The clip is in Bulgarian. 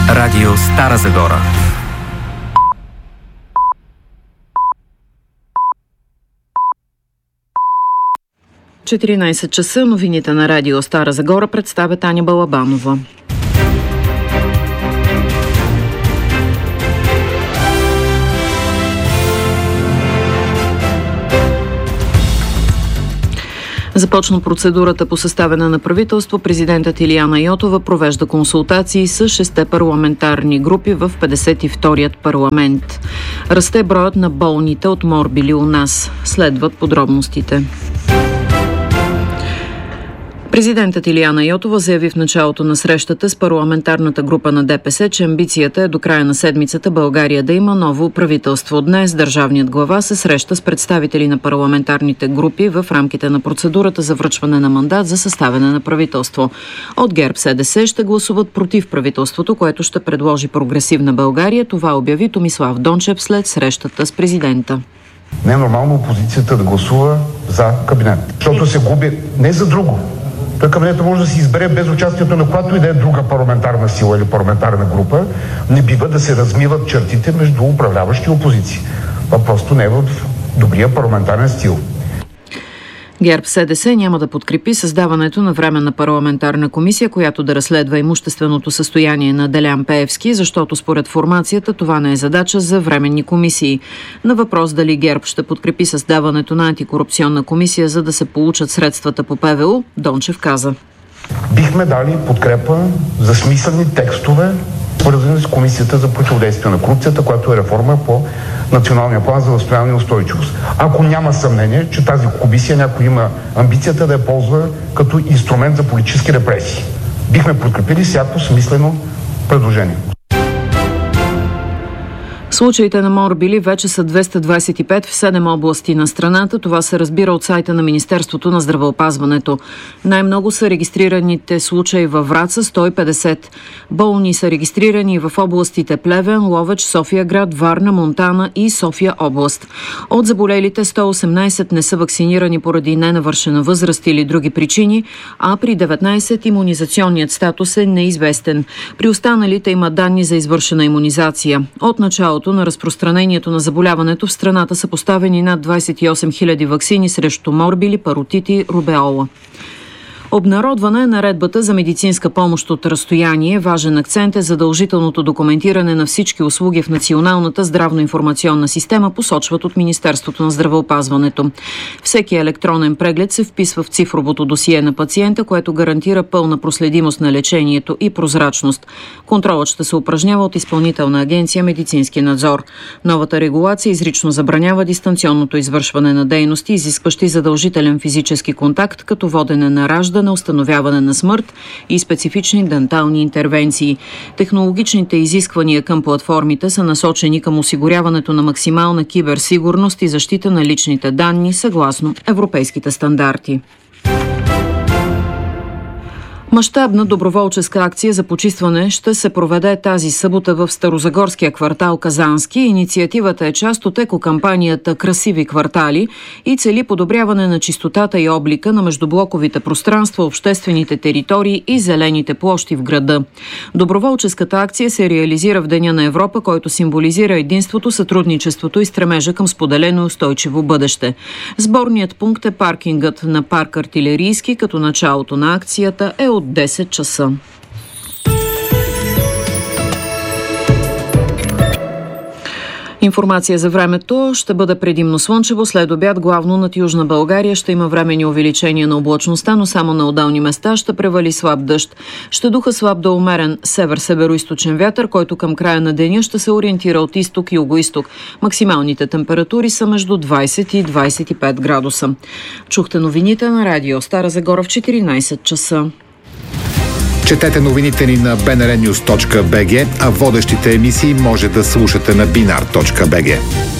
Радио Стара Загора. В 14 часа новините на Радио Стара Загора представя Таня Балабанова. Започна процедурата по съставяне на правителство. Президентът Илияна Йотова провежда консултации с 6 парламентарни групи в 52-ият парламент. Расте броят на болните от морбили у нас. Следват подробностите. Президентът Илияна Йотова заяви в началото на срещата с парламентарната група на ДПС, че амбицията е до края на седмицата България да има ново правителство. Днес държавният глава се среща с представители на парламентарните групи в рамките на процедурата за връчване на мандат за съставяне на правителство. От ГЕРБ-СДС ще гласуват против правителството, което ще предложи прогресивна България. Това обяви Томислав Дончев след срещата с президента. Не е нормално опозицията да гласува за кабинет, защото се губи не за друго. Той кабинета може да се избере без участието на която и да е друга парламентарна сила или парламентарна група. Не бива да се размиват чертите между управляващи и опозиции. Това просто не е в добрия парламентарен стил. ГЕРБ-СДС няма да подкрепи създаването на временна парламентарна комисия, която да разследва имущественото състояние на Делян Пеевски, защото според формацията това не е задача за временни комисии. На въпрос дали ГЕРБ ще подкрепи създаването на антикорупционна комисия, за да се получат средствата по ПВУ, Дончев каза: Бихме дали подкрепа за смислени текстове, свързани с Комисията за противодействие на корупцията, която е реформа по Националния план за възстановяване и устойчивост. Ако няма съмнение, че тази комисия някой има амбицията да я ползва като инструмент за политически репресии. Бихме подкрепили всяко смислено предложение. Случаите на морбили вече са 225 в 7 области на страната. Това се разбира от сайта на Министерството на здравеопазването. Най-много са регистрираните случаи във Враца – 150. Болни са регистрирани в областите Плевен, Ловеч, София град, Варна, Монтана и София област. От заболелите 118 не са вакцинирани поради ненавършена възраст или други причини, а при 19 имунизационният статус е неизвестен. При останалите има данни за извършена имунизация. От началото на разпространението на заболяването в страната са поставени над 28 000 ваксини срещу морбили, паротити, рубеола. Обнародвана е наредбата за медицинска помощ от разстояние. Важен акцент е задължителното документиране на всички услуги в Националната здравно-информационна система, посочват от Министерството на здравеопазването. Всеки електронен преглед се вписва в цифровото досие на пациента, което гарантира пълна проследимост на лечението и прозрачност. Контролът ще се упражнява от Изпълнителна агенция „Медицински надзор“. Новата регулация изрично забранява дистанционното извършване на дейности, изискващи задължителен физически контакт, като водене на раждане, на установяване на смърт и специфични дентални интервенции. Технологичните изисквания към платформите са насочени към осигуряването на максимална киберсигурност и защита на личните данни съгласно европейските стандарти. Мащабна доброволческа акция за почистване ще се проведе тази събота в Старозагорския квартал Казански. Инициативата е част от екокампанията „Красиви квартали“ и цели подобряване на чистотата и облика на междублоковите пространства, обществените територии и зелените площи в града. Доброволческата акция се реализира в Деня на Европа, който символизира единството, сътрудничеството и стремежа към споделено и устойчиво бъдеще. Сборният пункт е паркингът на парк Артилерийски, като началото на акцията е от 10 часа. Информация за времето ще бъде предимно слънчево. След обяд главно над Южна България ще има временни увеличения на облачността, но само на отделни места ще превали слаб дъжд. Ще духа слаб до умерен север-североизточен вятър, който към края на деня ще се ориентира от изток и югоизток. Максималните температури са между 20 и 25 градуса. Чухте новините на Радио Стара Загора в 14 часа. Четете новините ни на bnrnews.bg, а водещите емисии може да слушате на binar.bg.